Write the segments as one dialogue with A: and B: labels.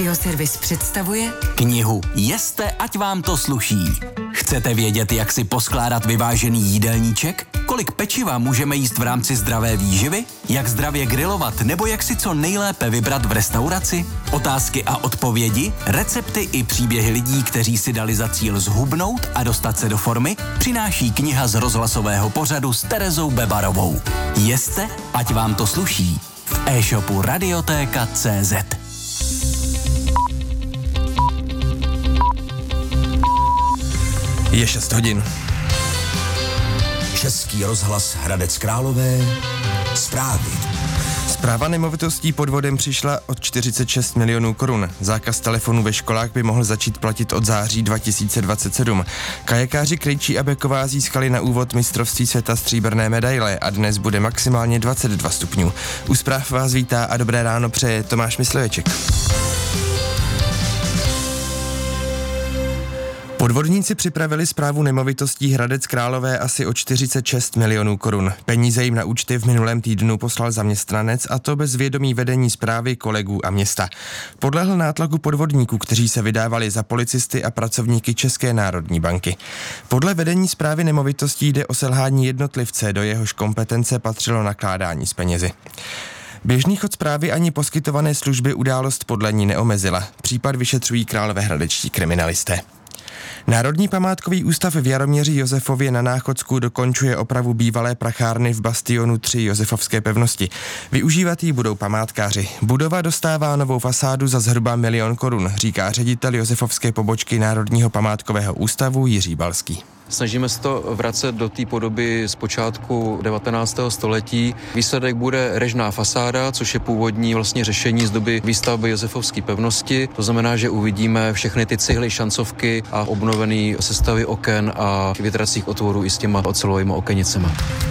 A: Radioservis představuje
B: knihu Jeste, ať vám to sluší. Chcete vědět, jak si poskládat vyvážený jídelníček? Kolik pečiva můžeme jíst v rámci zdravé výživy? Jak zdravě grilovat nebo jak si co nejlépe vybrat v restauraci? Otázky a odpovědi, recepty i příběhy lidí, kteří si dali za cíl zhubnout a dostat se do formy, přináší kniha z rozhlasového pořadu s Terezou Bebarovou. Jeste, ať vám to sluší. V e-shopu Radiotéka.cz.
C: Je 6 hodin.
D: Český rozhlas Hradec Králové. Zprávy.
C: Správa nemovitostí podvodem přišla od 46 milionů korun. Zákaz telefonů ve školách by mohl začít platit od září 2027. Kajakáři Krejčí a Beková získali na úvod mistrovství světa stříbrné medaile a dnes bude maximálně 22 stupňů. U zpráv vás vítá a dobré ráno přeje Tomáš Mysliveček. Podvodníci připravili správu nemovitostí Hradec Králové asi o 46 milionů korun. Peníze jim na účty v minulém týdnu poslal zaměstnanec, a to bez vědomí vedení správy, kolegů a města. Podlehl nátlaku podvodníků, kteří se vydávali za policisty a pracovníky České národní banky. Podle vedení správy nemovitostí jde o selhání jednotlivce, do jehož kompetence patřilo nakládání s penězi. Běžný chod správy ani poskytované služby událost podle ní neomezila. Případ vyšetřují královéhradečtí kriminalisté. Národní památkový ústav v Jaroměři Josefově na Náchodsku dokončuje opravu bývalé prachárny v bastionu 3 Josefovské pevnosti. Využívat ji budou památkáři. Budova dostává novou fasádu za zhruba 1 milion korun, říká ředitel Josefovské pobočky Národního památkového ústavu Jiří Balský.
E: Snažíme se to vracet do té podoby z počátku 19. století. Výsledek bude režná fasáda, což je původní vlastně řešení z doby výstavby Josefovské pevnosti. To znamená, že uvidíme všechny ty cihly, šancovky a obnovený sestavy oken a větracích otvorů i s těma ocelovými okenicemi.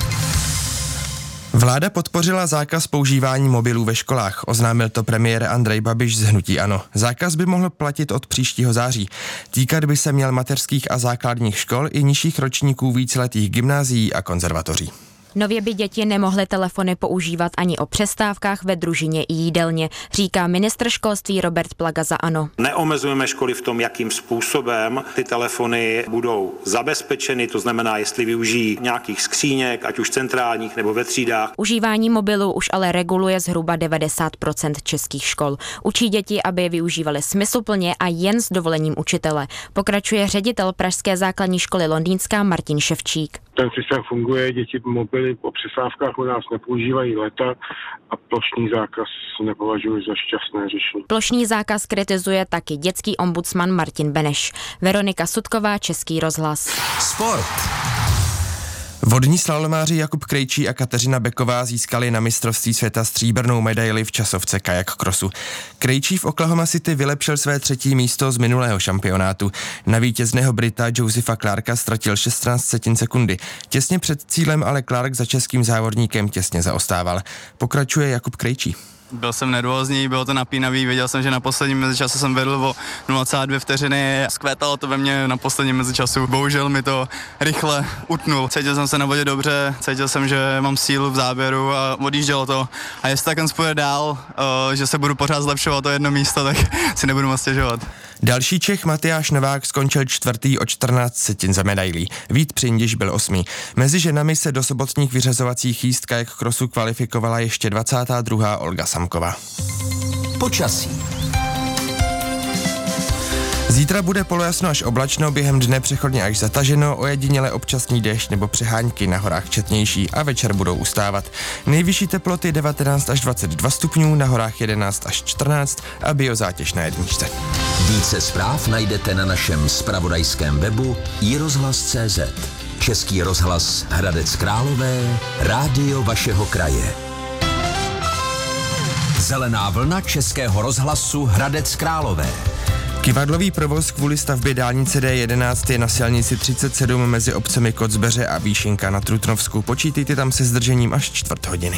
C: Vláda podpořila zákaz používání mobilů ve školách, oznámil to premiér Andrej Babiš z hnutí ANO. Zákaz by mohl platit od příštího září. Týkat by se měl mateřských a základních škol i nižších ročníků víceletých gymnázií a konzervatoří.
F: Nově by děti nemohly telefony používat ani o přestávkách ve družině i jídelně, říká ministr školství Robert Plaga za ANO.
G: Neomezujeme školy v tom, jakým způsobem ty telefony budou zabezpečeny, to znamená, jestli využijí nějakých skříněk, ať už centrálních nebo ve třídách.
F: Užívání mobilů už ale reguluje zhruba 90% českých škol. Učí děti, aby je využívali smysluplně a jen s dovolením učitele. Pokračuje ředitel Pražské základní školy Londýnská Martin Ševčík.
H: Ten systém funguje, děti mobily po přestávkách u nás nepoužívají léta a plošný zákaz nepovažuji za šťastné řešení.
F: Plošný zákaz kritizuje taky dětský ombudsman Martin Beneš. Veronika Sutková, Český rozhlas.
D: Sport.
C: Vodní slalomáři Jakub Krejčí a Kateřina Beková získali na mistrovství světa stříbrnou medaili v časovce kajak crossu. Krejčí v Oklahoma City vylepšil své 3. místo z minulého šampionátu. Na vítězného Brita Josepha Clarka ztratil 16 sekundy. Těsně před cílem ale Clark za českým závodníkem těsně zaostával. Pokračuje Jakub Krejčí.
I: Byl jsem nervózní, bylo to napínavý, věděl jsem, že na posledním mezičasu jsem vedl o 0,2 vteřiny, skvétalo to ve mně na posledním mezičasu, bohužel mi to rychle utnul. Cítil jsem se na vodě dobře, cítil jsem, že mám sílu v záběru a odjíždělo to. A jestli takhle spojde dál, že se budu pořád zlepšovat o 1 místo, tak si nebudu moc stěžovat.
C: Další Čech Matyáš Novák skončil 4. o 14 setin za medailí. Vít Přindiš byl 8. Mezi ženami se do sobotních vyřazovacích jízd kajak crossu kvalifikovala ještě 22. Olga Samková.
D: Počasí.
C: Zítra bude polojasno až oblačno, během dne přechodně až zataženo, ojediněle občasný déšť nebo přehánky, na horách četnější a večer budou ustávat. Nejvyšší teploty 19 až 22 stupňů, na horách 11 až 14 a biozátěž na jedničce.
D: Více zpráv najdete na našem zpravodajském webu iRozhlas.cz. Český rozhlas Hradec Králové, rádio vašeho kraje. Zelená vlna Českého rozhlasu Hradec Králové.
C: Kivadlový provoz kvůli stavbě dálnice D11 je na silnici 37 mezi obcemi Kocbeře a Výšinka na Trutnovsku. Počítejte tam se zdržením až 1/4 hodiny.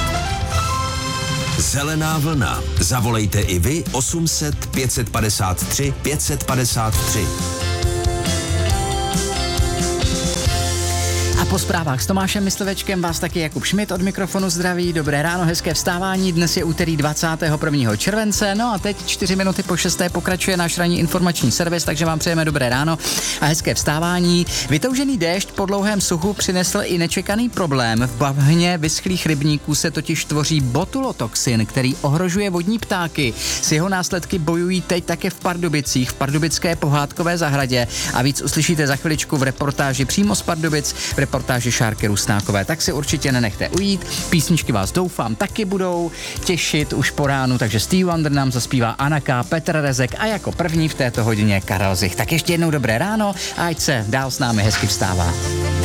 D: Zelená vlna. Zavolejte i vy 800 553 553.
A: A po zprávách s Tomášem Myslivečkem vás taky Jakub Šmit od mikrofonu zdraví. Dobré ráno, hezké vstávání. Dnes je úterý 21. července. No a teď 4 minuty po 6. pokračuje náš ranní informační servis, takže vám přejeme dobré ráno a hezké vstávání. Vytoužený déšť po dlouhém suchu přinesl i nečekaný problém. V bahně vyschlých rybníků se totiž tvoří botulotoxin, který ohrožuje vodní ptáky. S jeho následky bojují teď také v Pardubicích, v pardubické pohádkové zahradě. A víc uslyšíte za chviličku v reportáži přímo z Pardubic, v reportáži Šárky Rusnákové. Tak si určitě nenechte ujít. Písničky vás doufám taky budou těšit už po ránu, takže Steve Wonder nám zaspívá Anaka, Petr Rezek a jako první v této hodině Karel Zich. Tak ještě jednou dobré ráno a ať se dál s námi hezky vstává.